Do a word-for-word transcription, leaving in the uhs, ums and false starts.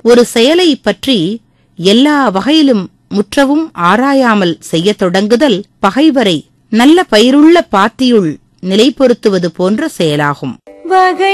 ஒரு செயலை பற்றி எல்லா வகையிலும் முற்றவும் ஆராயாமல் செய்யத் தொடங்குதல் பகைவரை நல்ல பயிருள்ள பாத்தியுள் நிலைபொருத்துவது போன்ற செயலாகும்.